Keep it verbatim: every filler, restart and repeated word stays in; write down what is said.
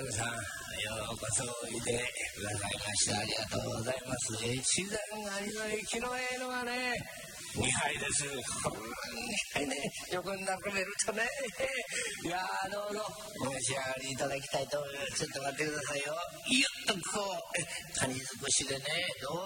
皆さん、ようこそおいでくださいましてありがとうございます。自然ありの生きのええのはね、にはいです。ほんまににはいね、横に眺めるとね、いやーどうぞお召し上がりいただきたいと思います。ちょっと待ってくださいよ。ゆっとこう、カニ尽くしでね、どう